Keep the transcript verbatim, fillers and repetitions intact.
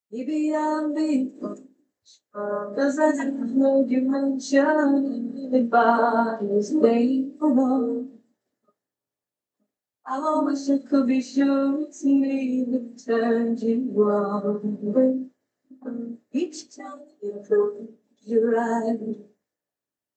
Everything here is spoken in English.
Maybe I'm being foolish, cause I didn't know you mentioned anybody's name alone. I wish I could be sure it's me that turned you wrong. Each time you close your eyes,